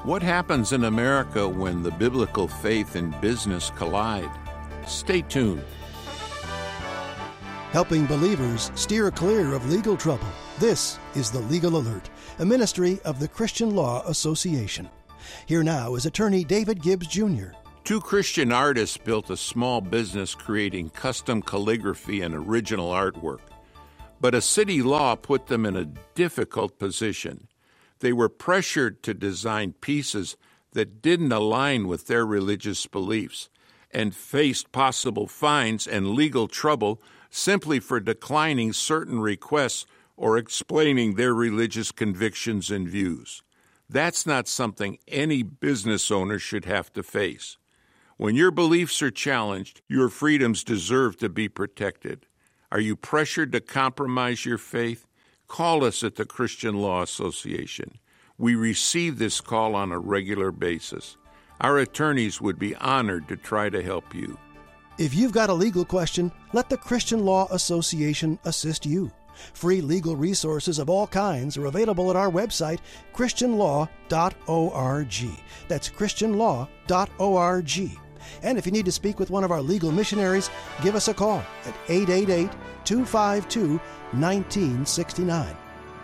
What happens in America when the biblical faith and business collide? Stay tuned. Helping believers steer clear of legal trouble. This is The Legal Alert, a ministry of the Christian Law Association. Here now is attorney David Gibbs, Jr. Two Christian artists built a small business creating custom calligraphy and original artwork. But a city law put them in a difficult position. They were pressured to design pieces that didn't align with their religious beliefs and faced possible fines and legal trouble simply for declining certain requests or explaining their religious convictions and views. That's not something any business owner should have to face. When your beliefs are challenged, your freedoms deserve to be protected. Are you pressured to compromise your faith? Call us at the Christian Law Association. We receive this call on a regular basis. Our attorneys would be honored to try to help you. If you've got a legal question, let the Christian Law Association assist you. Free legal resources of all kinds are available at our website, christianlaw.org. That's christianlaw.org. And if you need to speak with one of our legal missionaries, give us a call at 888-252-1969.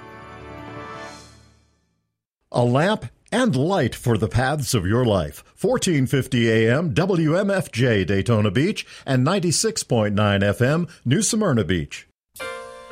A lamp and light for the paths of your life. 1450 AM WMFJ Daytona Beach and 96.9 FM New Smyrna Beach.